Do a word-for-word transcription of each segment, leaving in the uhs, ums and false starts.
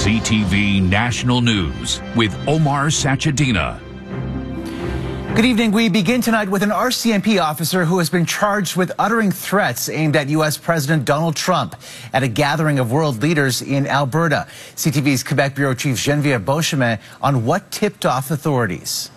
C T V National News with Omar Sachedina. Good evening. We begin tonight with an R C M P officer who has been charged with uttering threats aimed at U S President Donald Trump at a gathering of world leaders in Alberta. C T V's Quebec Bureau Chief Geneviève Beauchemin on what tipped off authorities.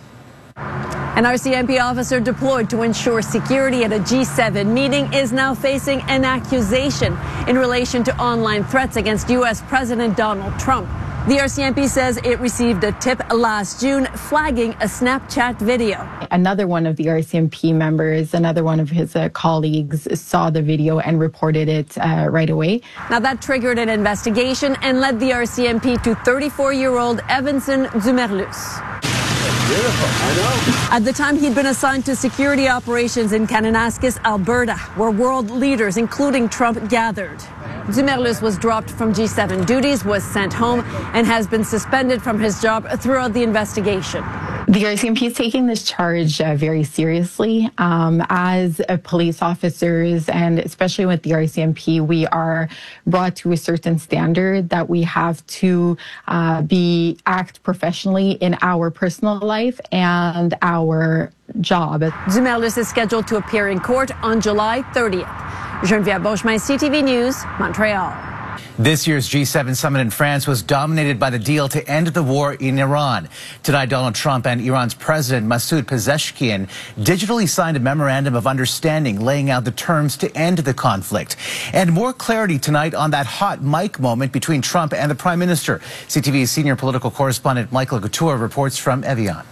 An R C M P officer deployed to ensure security at a G seven meeting is now facing an accusation in relation to online threats against U S President Donald Trump. The R C M P says it received a tip last June flagging a Snapchat video. Another one of the R C M P members, another one of his uh, colleagues saw the video and reported it uh, right away. Now that triggered an investigation and led the R C M P to thirty-four-year-old Evanson Dumerlus. Beautiful, I know. At the time, he'd been assigned to security operations in Kananaskis, Alberta, where world leaders, including Trump, gathered. Dumerlus was dropped from G seven duties, was sent home, and has been suspended from his job throughout the investigation. The R C M P is taking this charge uh, very seriously. Um, as uh, police officers, and especially with the R C M P, we are brought to a certain standard that we have to uh, be act professionally in our personal life and our job. Dumerlus is scheduled to appear in court on July thirtieth. Geneviève Beauchemin, C T V News, Montreal. This year's G seven summit in France was dominated by the deal to end the war in Iran. Tonight, Donald Trump and Iran's President Masoud Pezeshkian digitally signed a memorandum of understanding laying out the terms to end the conflict. And more clarity tonight on that hot mic moment between Trump and the Prime Minister. C T V's senior political correspondent Michael Couture reports from Evian.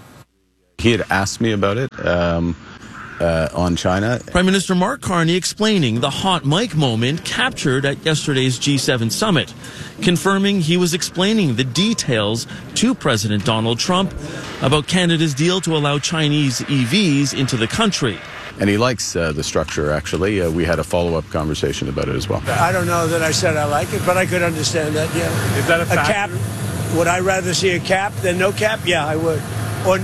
He had asked me about it. Um Uh, on China. Prime Minister Mark Carney explaining the hot mic moment captured at yesterday's G seven summit, confirming he was explaining the details to President Donald Trump about Canada's deal to allow Chinese E Vs into the country. And he likes uh, the structure, actually. Uh, we had a follow-up conversation about it as well. I don't know that I said I like it, but I could understand that, yeah. Is that a, a cap? Would I rather see a cap than no cap? Yeah, I would. On,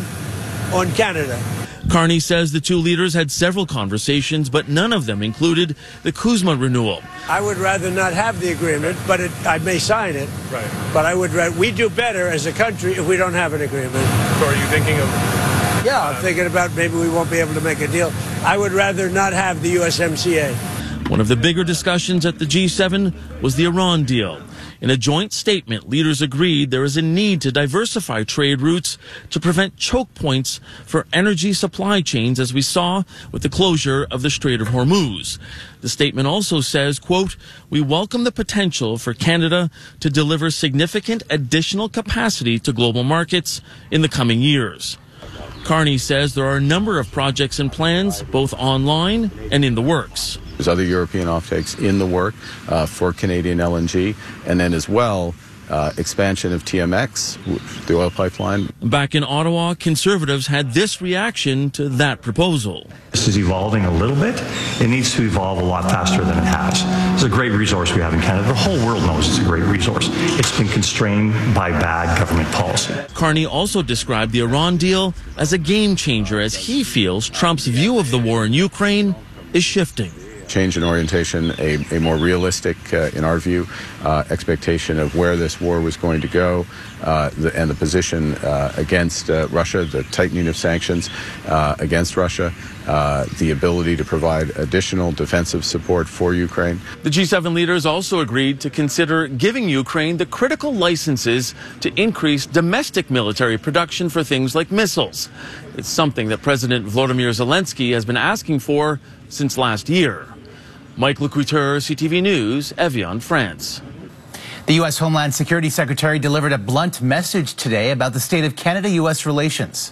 on Canada. Carney says the two leaders had several conversations, but none of them included the CUSMA renewal. I would rather not have the agreement, but it, I may sign it. Right. But I would. We do better as a country if we don't have an agreement. So are you thinking of? Yeah, I'm thinking about maybe we won't be able to make a deal. I would rather not have the U S M C A. One of the bigger discussions at the G seven was the Iran deal. In a joint statement, leaders agreed there is a need to diversify trade routes to prevent choke points for energy supply chains, as we saw with the closure of the Strait of Hormuz. The statement also says, quote, "We welcome the potential for Canada to deliver significant additional capacity to global markets in the coming years." Carney says there are a number of projects and plans, both online and in the works. There's other European offtakes in the work uh, for Canadian L N G, and then as well, uh, expansion of T M X, the oil pipeline. Back in Ottawa, Conservatives had this reaction to that proposal. This is evolving a little bit. It needs to evolve a lot faster than it has. It's a great resource we have in Canada. The whole world knows it's a great resource. It's been constrained by bad government policy. Carney also described the Iran deal as a game changer, as he feels Trump's view of the war in Ukraine is shifting. Change in orientation, a, a more realistic, uh, in our view, uh, expectation of where this war was going to go, uh, the, and the position uh, against uh, Russia, the tightening of sanctions uh, against Russia, uh, the ability to provide additional defensive support for Ukraine. The G seven leaders also agreed to consider giving Ukraine the critical licenses to increase domestic military production for things like missiles. It's something that President Volodymyr Zelensky has been asking for since last year. Mike Couture, C T V News, Evian, France. The U S Homeland Security Secretary delivered a blunt message today about the state of Canada-U S relations.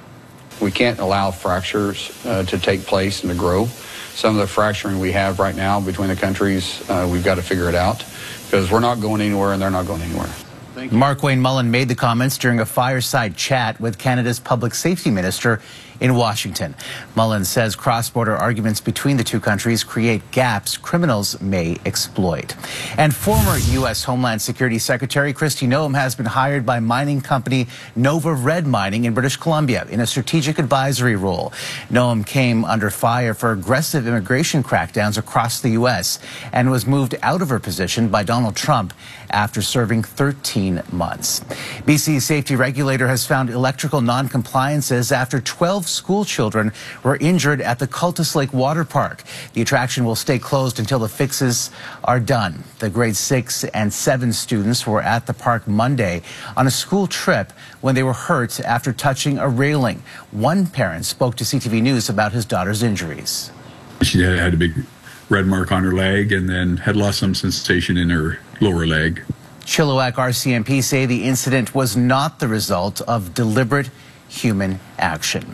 We can't allow fractures uh, to take place and to grow. Some of the fracturing we have right now between the countries, uh, we've got to figure it out, because we're not going anywhere and they're not going anywhere. Mark Wayne Mullen made the comments during a fireside chat with Canada's Public Safety Minister in Washington. Mullen says cross-border arguments between the two countries create gaps criminals may exploit. And former U S Homeland Security Secretary Kristi Noem has been hired by mining company Nova Red Mining in British Columbia in a strategic advisory role. Noem came under fire for aggressive immigration crackdowns across the U S and was moved out of her position by Donald Trump after serving thirteen months. B C's safety regulator has found electrical non-compliances after twelve school children were injured at the Cultus Lake Water Park. The attraction will stay closed until the fixes are done. The grade six and seven students were at the park Monday on a school trip when they were hurt after touching a railing. One parent spoke to C T V News about his daughter's injuries. She had a big red mark on her leg and then had lost some sensation in her lower leg. Chilliwack R C M P say the incident was not the result of deliberate human action.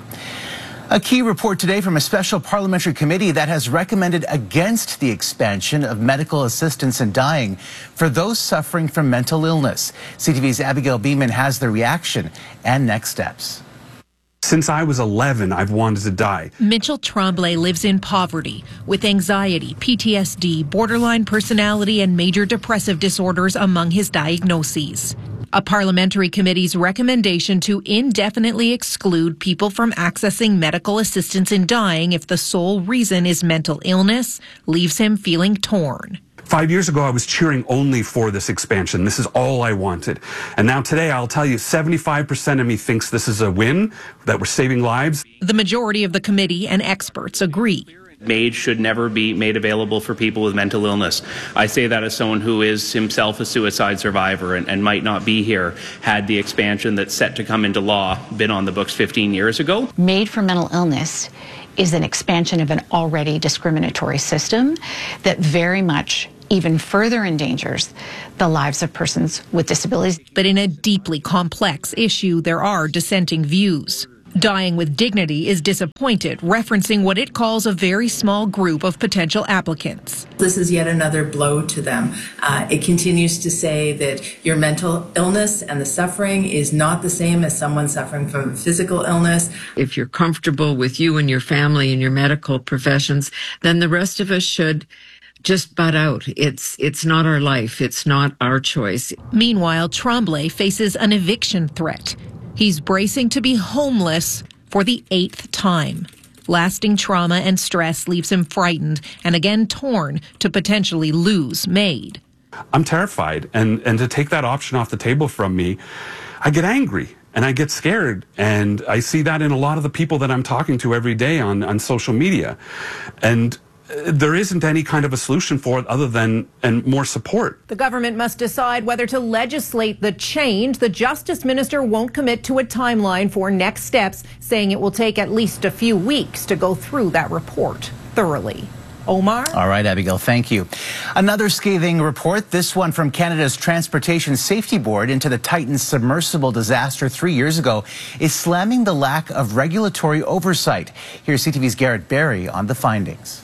A key report today from a special parliamentary committee that has recommended against the expansion of medical assistance in dying for those suffering from mental illness. C T V's Abigail Beeman has the reaction and next steps. Since I was eleven, I've wanted to die. Mitchell Tremblay lives in poverty with anxiety, P T S D, borderline personality, and major depressive disorders among his diagnoses. A parliamentary committee's recommendation to indefinitely exclude people from accessing medical assistance in dying if the sole reason is mental illness leaves him feeling torn. Five years ago, I was cheering only for this expansion. This is all I wanted. And now today, I'll tell you, seventy-five percent of me thinks this is a win, that we're saving lives. The majority of the committee and experts agree. MAID should never be made available for people with mental illness. I say that as someone who is himself a suicide survivor and, and might not be here had the expansion that's set to come into law been on the books fifteen years ago. MAID for mental illness is an expansion of an already discriminatory system that very much even further endangers the lives of persons with disabilities. But in a deeply complex issue, there are dissenting views. Dying with Dignity is disappointed, referencing what it calls a very small group of potential applicants. This is yet another blow to them. Uh, it continues to say that your mental illness and the suffering is not the same as someone suffering from physical illness. If you're comfortable with you and your family and your medical professions, then the rest of us should just butt out. It's it's not our life. It's not our choice. Meanwhile, Tremblay faces an eviction threat. He's bracing to be homeless for the eighth time. Lasting trauma and stress leaves him frightened and again torn to potentially lose MAID. I'm terrified, and, and to take that option off the table from me, I get angry and I get scared. And I see that in a lot of the people that I'm talking to every day on, on social media. And there isn't any kind of a solution for it other than and more support. The government must decide whether to legislate the change. The Justice Minister won't commit to a timeline for next steps, saying it will take at least a few weeks to go through that report thoroughly. Omar? All right, Abigail, thank you. Another scathing report, this one from Canada's Transportation Safety Board into the Titan submersible disaster three years ago, is slamming the lack of regulatory oversight. Here's C T V's Garrett Barry on the findings.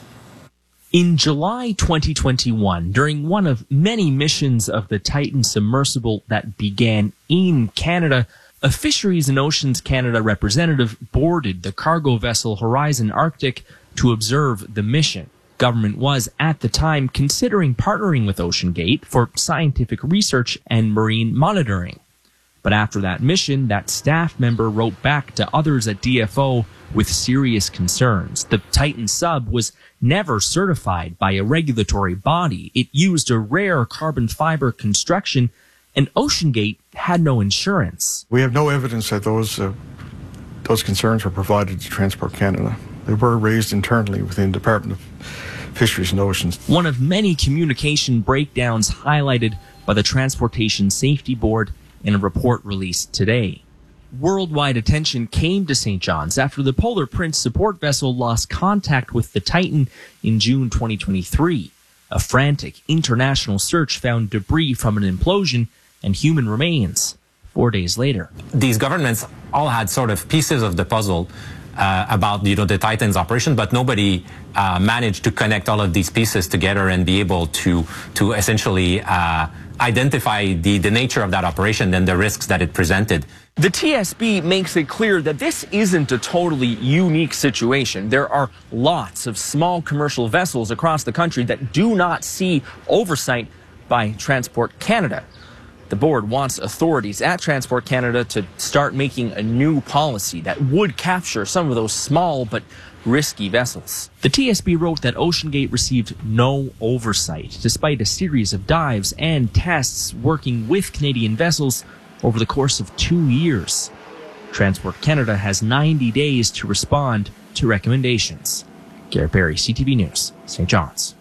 In July twenty twenty-one, during one of many missions of the Titan submersible that began in Canada, a Fisheries and Oceans Canada representative boarded the cargo vessel Horizon Arctic to observe the mission. Government was, at the time, considering partnering with OceanGate for scientific research and marine monitoring. But after that mission, that staff member wrote back to others at D F O with serious concerns. The Titan sub was never certified by a regulatory body. It used a rare carbon fiber construction, and OceanGate had no insurance. We have no evidence that those uh, those concerns were provided to Transport Canada. They were raised internally within the Department of Fisheries and Oceans. One of many communication breakdowns highlighted by the Transportation Safety Board in a report released today. Worldwide attention came to Saint John's after the Polar Prince support vessel lost contact with the Titan in June twenty twenty-three. A frantic international search found debris from an implosion and human remains four days later. These governments all had sort of pieces of the puzzle uh, about you know the Titan's operation, but nobody uh, managed to connect all of these pieces together and be able to to essentially uh, identify the, the nature of that operation and the risks that it presented. The T S B makes it clear that this isn't a totally unique situation. There are lots of small commercial vessels across the country that do not see oversight by Transport Canada. The board wants authorities at Transport Canada to start making a new policy that would capture some of those small but risky vessels. The T S B wrote that OceanGate received no oversight, despite a series of dives and tests working with Canadian vessels over the course of two years. Transport Canada has ninety days to respond to recommendations. Garrett Berry, C T V News, Saint John's.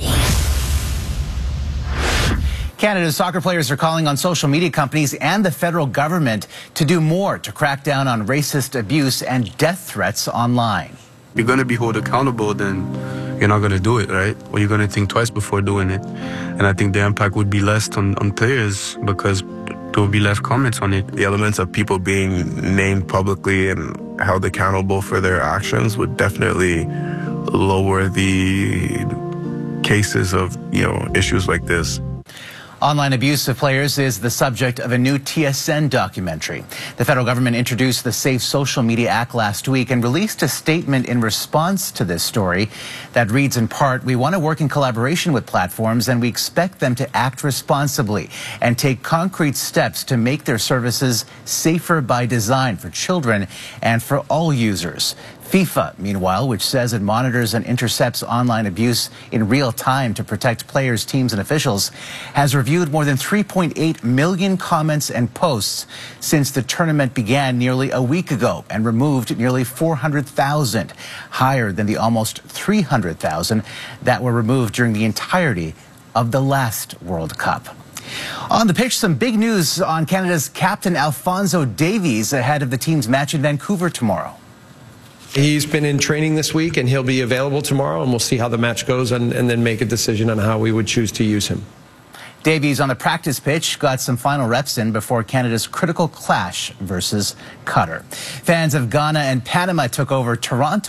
Canada's soccer players are calling on social media companies and the federal government to do more to crack down on racist abuse and death threats online. If you're going to be held accountable, then you're not going to do it, right? Or you're going to think twice before doing it. And I think the impact would be less on, on players because there will be less comments on it. The elements of people being named publicly and held accountable for their actions would definitely lower the cases of, you know, issues like this. Online abuse of players is the subject of a new T S N documentary. The federal government introduced the Safe Social Media Act last week and released a statement in response to this story that reads in part, "We want to work in collaboration with platforms and we expect them to act responsibly and take concrete steps to make their services safer by design for children and for all users." FIFA, meanwhile, which says it monitors and intercepts online abuse in real time to protect players, teams, and officials, has reviewed more than three point eight million comments and posts since the tournament began nearly a week ago and removed nearly four hundred thousand, higher than the almost three hundred thousand that were removed during the entirety of the last World Cup. On the pitch, some big news on Canada's captain Alphonso Davies ahead of the team's match in Vancouver tomorrow. He's been in training this week and he'll be available tomorrow, and we'll see how the match goes and, and then make a decision on how we would choose to use him. Davies on the practice pitch got some final reps in before Canada's critical clash versus Qatar. Fans of Ghana and Panama took over Toronto